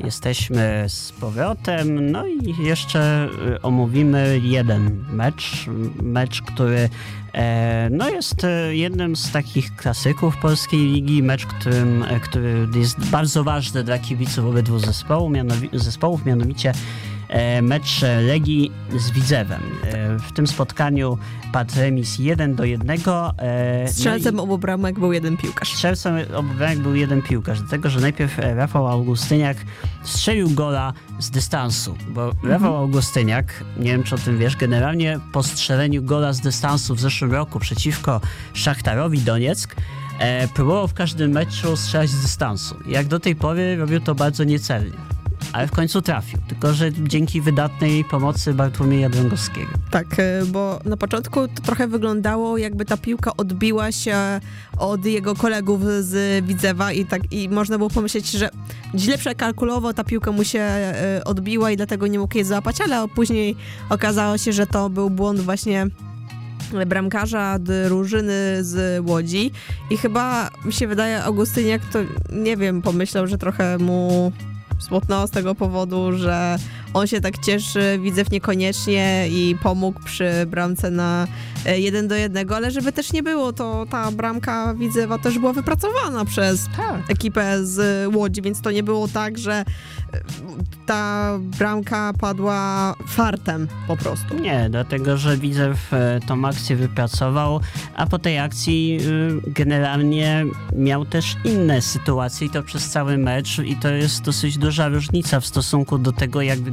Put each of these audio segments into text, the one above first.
Jesteśmy z powrotem, no i jeszcze omówimy jeden mecz, który jest jednym z takich klasyków polskiej ligi, mecz, który jest bardzo ważny dla kibiców obydwu zespołów, mianowicie mecz Legii z Widzewem. W tym spotkaniu padł remis 1-1. Strzelcem obu bramek był jeden piłkarz. Strzelcem obu bramek był jeden piłkarz, dlatego że najpierw Rafał Augustyniak strzelił gola z dystansu, bo Rafał Augustyniak, nie wiem czy o tym wiesz, generalnie po strzeleniu gola z dystansu w zeszłym roku przeciwko Szachtarowi Donieck próbował w każdym meczu strzelać z dystansu. Jak do tej pory robił to bardzo niecelnie. Ale w końcu trafił, tylko że dzięki wydatnej pomocy Bartłomieja Drągowskiego. Tak, bo na początku to trochę wyglądało, jakby ta piłka odbiła się od jego kolegów z Widzewa i można było pomyśleć, że źle przekalkulował, ta piłka mu się odbiła i dlatego nie mógł jej złapać, ale później okazało się, że to był błąd właśnie bramkarza drużyny z Łodzi i chyba mi się wydaje, Augustyniak to, nie wiem, pomyślał, że trochę mu smutno z tego powodu, że on się tak cieszy, Widzew niekoniecznie i pomógł przy bramce na 1-1, ale żeby też nie było, to ta bramka Widzewa też była wypracowana przez ekipę z Łodzi, więc to nie było tak, że ta bramka padła fartem po prostu. Nie, dlatego że Widzew tą akcję wypracował, a po tej akcji generalnie miał też inne sytuacje i to przez cały mecz i to jest dosyć duża różnica w stosunku do tego, jak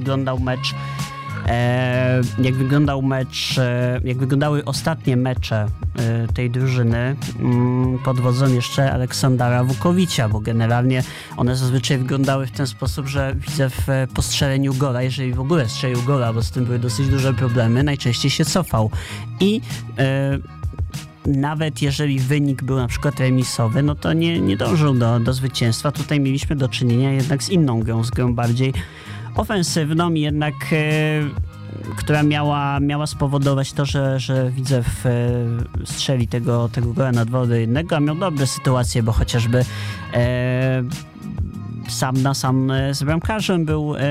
wyglądały ostatnie mecze tej drużyny pod wodzą jeszcze Aleksandra Wukowicza, bo generalnie one zazwyczaj wyglądały w ten sposób, że Widzew po strzeleniu gola, jeżeli w ogóle strzelił gola, bo z tym były dosyć duże problemy, najczęściej się cofał i nawet jeżeli wynik był na przykład remisowy, no to nie dążył do zwycięstwa. Tutaj mieliśmy do czynienia jednak z inną grą, z grą bardziej ofensywną, jednak która miała spowodować to, że Widzew strzeli tego gola na 2-1, a miał dobre sytuacje, bo chociażby sam na sam z bramkarzem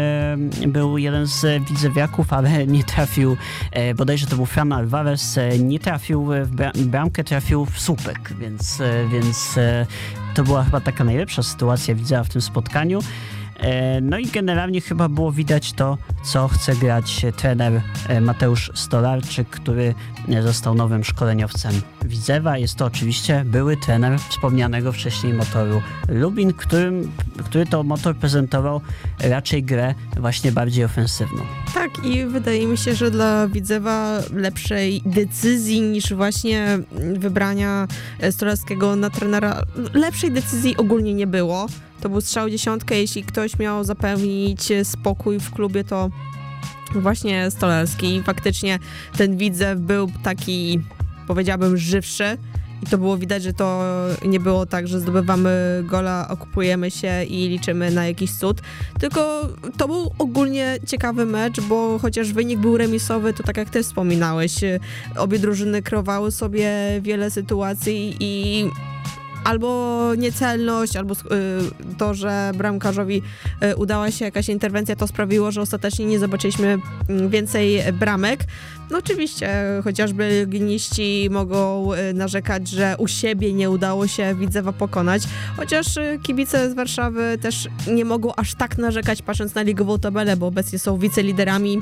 był jeden z widzewiaków, ale nie trafił, bodajże to był Fran Alvarez, nie trafił w bramkę, trafił w słupek, więc to była chyba taka najlepsza sytuacja Widzewa w tym spotkaniu. No i generalnie chyba było widać to, co chce grać trener Mateusz Stolarczyk, który został nowym szkoleniowcem Widzewa. Jest to oczywiście były trener wspomnianego wcześniej Motoru Lubin, który to Motor prezentował raczej grę właśnie bardziej ofensywną. Tak, i wydaje mi się, że dla Widzewa lepszej decyzji niż właśnie wybrania Stolarskiego na trenera, lepszej decyzji ogólnie nie było. To był strzał 10, jeśli ktoś miał zapewnić spokój w klubie, to właśnie Stolarski. I faktycznie ten Widzew był taki, powiedziałabym, żywszy. I to było widać, że to nie było tak, że zdobywamy gola, okupujemy się i liczymy na jakiś cud. Tylko to był ogólnie ciekawy mecz, bo chociaż wynik był remisowy, to tak jak ty wspominałeś, obie drużyny kreowały sobie wiele sytuacji i albo niecelność, albo to, że bramkarzowi udała się jakaś interwencja, to sprawiło, że ostatecznie nie zobaczyliśmy więcej bramek. No oczywiście, chociażby legioniści mogą narzekać, że u siebie nie udało się Widzewa pokonać, chociaż kibice z Warszawy też nie mogą aż tak narzekać, patrząc na ligową tabelę, bo obecnie są wiceliderami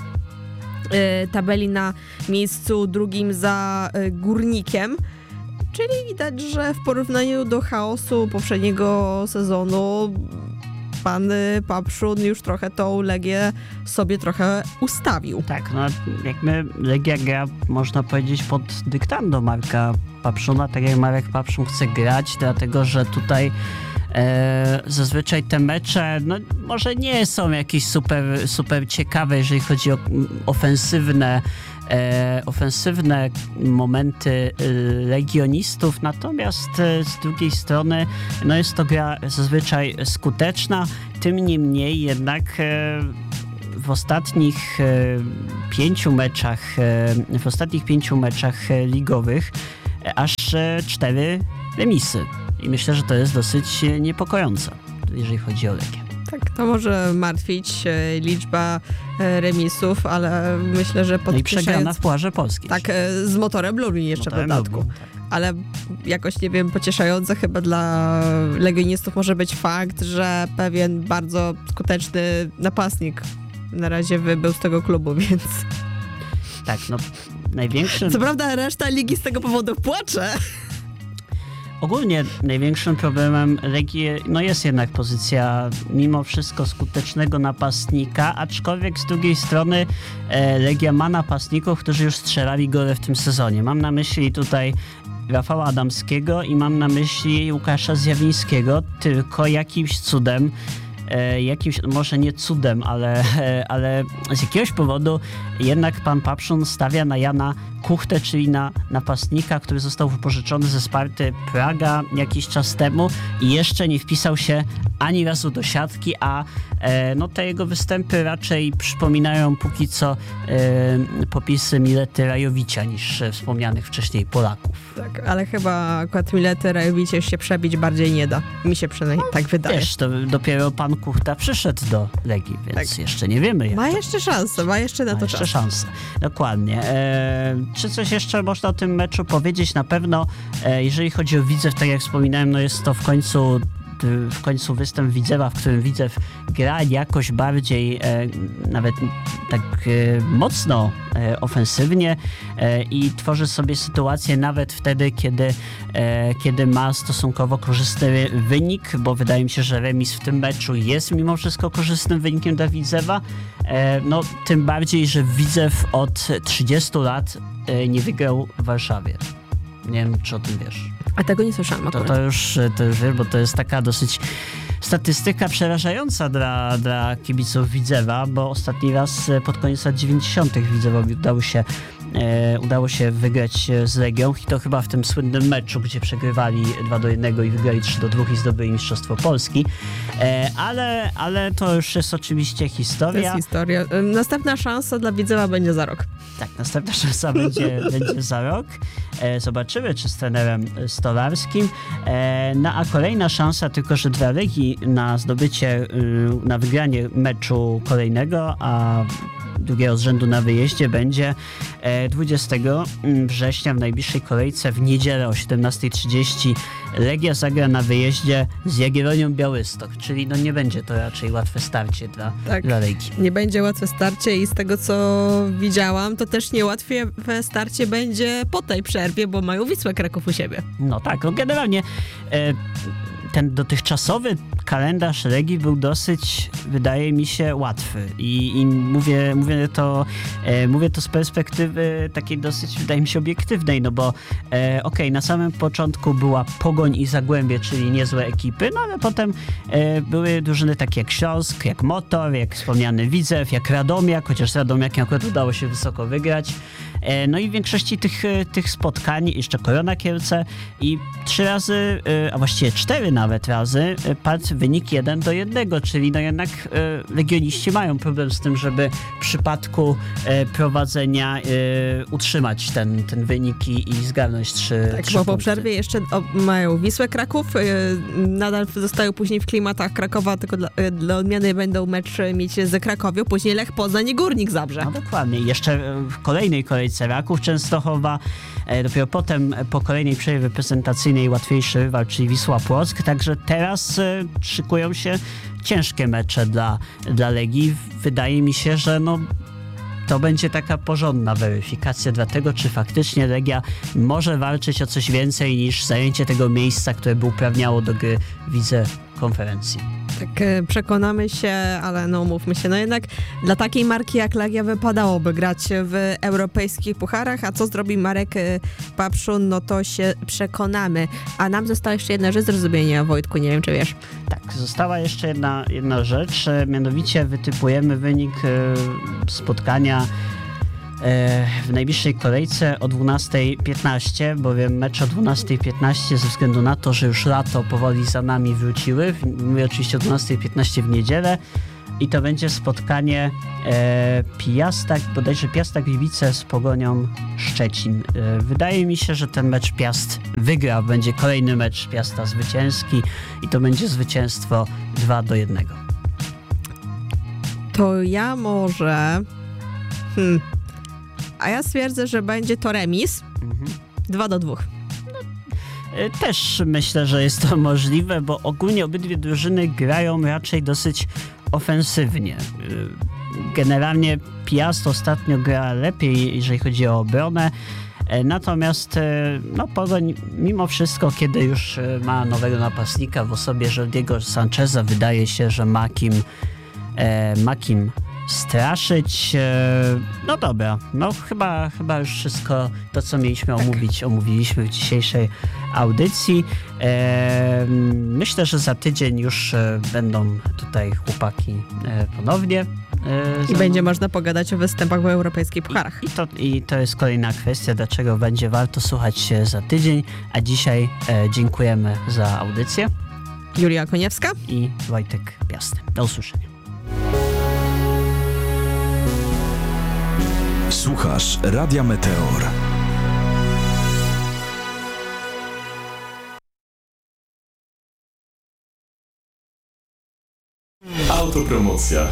tabeli na miejscu drugim za Górnikiem. Czyli widać, że w porównaniu do chaosu poprzedniego sezonu pan Papszun już trochę tą Legię sobie trochę ustawił. Tak, no jakby Legia gra, można powiedzieć, pod dyktando Marka Papszuna, tak jak Marek Papszun chce grać, dlatego że tutaj zazwyczaj te mecze, no może nie są jakieś super ciekawe, jeżeli chodzi o ofensywne momenty legionistów, natomiast z drugiej strony no jest to gra zazwyczaj skuteczna, tym niemniej jednak w ostatnich 5 meczach ligowych aż 4 remisy i myślę, że to jest dosyć niepokojące, jeżeli chodzi o Legię. Tak, to może martwić liczba remisów, ale myślę, że No i przegrana w Pucharze Polski. Tak, z Motorem Lublin jeszcze w dodatku. Tak. Ale jakoś, nie wiem, pocieszające chyba dla legionistów może być fakt, że pewien bardzo skuteczny napastnik na razie wybył z tego klubu, więc... Tak, no największym... Co prawda reszta ligi z tego powodu płacze. Ogólnie największym problemem Legii jest jednak pozycja mimo wszystko skutecznego napastnika, aczkolwiek z drugiej strony Legia ma napastników, którzy już strzelali gole w tym sezonie. Mam na myśli tutaj Rafała Adamskiego i mam na myśli Łukasza Zjawińskiego, tylko jakimś cudem, może nie cudem, ale z jakiegoś powodu jednak pan Papszun stawia na Jana Kuchtę, czyli na napastnika, który został wypożyczony ze Sparty Praga jakiś czas temu i jeszcze nie wpisał się ani razu do siatki, a te jego występy raczej przypominają póki co popisy Milety Rajowicia niż wspomnianych wcześniej Polaków. Tak, ale chyba akurat Milety Rajowicia się przebić bardziej nie da. Mi się przynajmniej tak wydaje. Wiesz, to dopiero pan Kuchta przyszedł do Legii, więc jeszcze nie wiemy. Ma jeszcze szansę, ma jeszcze na to czas. Szansę, dokładnie. Czy coś jeszcze można o tym meczu powiedzieć? Na pewno, jeżeli chodzi o Widzew, tak jak wspominałem, jest to w końcu występ Widzewa, w którym Widzew gra jakoś bardziej nawet tak mocno ofensywnie i tworzy sobie sytuację nawet wtedy, kiedy ma stosunkowo korzystny wynik, bo wydaje mi się, że remis w tym meczu jest mimo wszystko korzystnym wynikiem dla Widzewa. Tym bardziej, że Widzew od 30 lat nie wygrał w Warszawie. Nie wiem, czy o tym wiesz. A tego nie słyszałam akurat. To już wiesz, bo to jest taka dosyć statystyka przerażająca dla kibiców Widzewa, bo ostatni raz pod koniec lat 90. Widzewowi udało się wygrać z Legią i to chyba w tym słynnym meczu, gdzie przegrywali 2-1 i wygrali 3-2 i zdobyli Mistrzostwo Polski. Ale to już jest oczywiście historia. To jest historia. Następna szansa dla Widzewa będzie za rok. Tak, następna szansa będzie za rok. Zobaczymy, czy z trenerem Stolarskim. A kolejna szansa, tylko że dla Legii na wygranie meczu kolejnego, a drugiego z rzędu na wyjeździe będzie 20 września w najbliższej kolejce w niedzielę o 17:30 Legia zagra na wyjeździe z Jagiellonią Białystok, czyli nie będzie to raczej łatwe starcie dla Legii. Nie będzie łatwe starcie i z tego co widziałam, to też niełatwe starcie będzie po tej przerwie, bo mają Wisłę Kraków u siebie. No tak, generalnie ten dotychczasowy kalendarz Legii był dosyć, wydaje mi się, łatwy. I mówię to z perspektywy takiej dosyć, wydaje mi się, obiektywnej, bo na samym początku była Pogoń i Zagłębie, czyli niezłe ekipy, ale potem były drużyny takie jak Śląsk, jak Motor, jak wspomniany Widzew, jak Radomiak, chociaż z Radomiakiem akurat udało się wysoko wygrać. I w większości tych spotkań jeszcze Korona Kielce i 3 razy, a właściwie 4 nawet razy padł wynik 1-1, czyli jednak legioniści mają problem z tym, żeby w przypadku prowadzenia utrzymać ten wynik i zgarnąć 3 Tak, bo punkty. po przerwie jeszcze mają Wisłę Kraków, nadal zostają później w klimatach Krakowa, tylko dla odmiany będą mecz mieć z Krakowią, później Lech Poznań i Górnik Zabrze. No dokładnie. Jeszcze w kolejnej kolejce Raków Częstochowa, dopiero potem po kolejnej przerwie reprezentacyjnej łatwiejszy rywal, czyli Wisła Płock, także teraz szykują się ciężkie mecze dla Legii. Wydaje mi się, że to będzie taka porządna weryfikacja dla tego, czy faktycznie Legia może walczyć o coś więcej niż zajęcie tego miejsca, które by uprawniało do gry w Lidze Konferencji. Tak, przekonamy się, ale umówmy się, jednak dla takiej marki jak Legia wypadałoby grać w europejskich pucharach, a co zrobi Marek Papszun, to się przekonamy. A nam została jeszcze jedna rzecz do zrobienia, Wojtku, nie wiem, czy wiesz. Tak, została jeszcze jedna rzecz, mianowicie wytypujemy wynik spotkania w najbliższej kolejce o 12:15, bowiem mecz o 12:15 ze względu na to, że już lato powoli za nami wróciły. Mówię oczywiście o 12:15 w niedzielę i to będzie spotkanie bodajże Piasta Gliwice z Pogonią Szczecin. Wydaje mi się, że ten mecz Piast wygra, będzie kolejny mecz Piasta zwycięski i to będzie zwycięstwo 2-1. To ja może... A ja stwierdzę, że będzie to remis. 2-2. Też myślę, że jest to możliwe, bo ogólnie obydwie drużyny grają raczej dosyć ofensywnie. Generalnie Piast ostatnio gra lepiej, jeżeli chodzi o obronę, natomiast Pogoń mimo wszystko, kiedy już ma nowego napastnika w osobie Jordiego Sancheza, wydaje się, że ma kim straszyć. No dobra, chyba już wszystko to, co mieliśmy omówiliśmy w dzisiejszej audycji. Myślę, że za tydzień już będą tutaj chłopaki ponownie. I będzie można pogadać o występach w europejskich pucharach. I to jest kolejna kwestia, dlaczego będzie warto słuchać za tydzień, a dzisiaj dziękujemy za audycję. Julia Koniewska i Wojtek Piasty. Do usłyszenia. Słuchasz Radia Meteor. Autopromocja.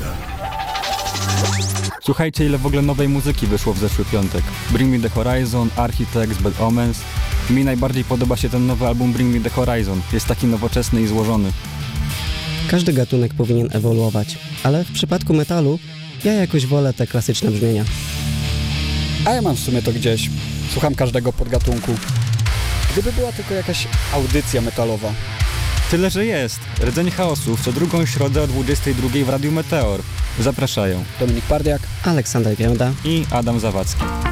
Słuchajcie, ile w ogóle nowej muzyki wyszło w zeszły piątek. Bring Me The Horizon, Architects, Bad Omens. Mi najbardziej podoba się ten nowy album Bring Me The Horizon. Jest taki nowoczesny i złożony. Każdy gatunek powinien ewoluować, ale w przypadku metalu ja jakoś wolę te klasyczne brzmienia. A ja mam w sumie to gdzieś. Słucham każdego podgatunku. Gdyby była tylko jakaś audycja metalowa. Tyle, że jest. Rdzeń Chaosu w co drugą środę o 22:00 w Radiu Meteor. Zapraszają Dominik Pardiak, Aleksander Giełda i Adam Zawadzki.